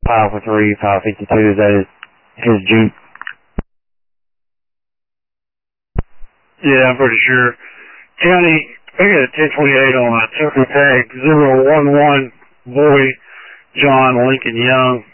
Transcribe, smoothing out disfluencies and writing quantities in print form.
5 for 3, 552. Is that his Jeep? Yeah, I'm pretty sure. County, I got a 1028 on a token tag 011 boy John Lincoln Young.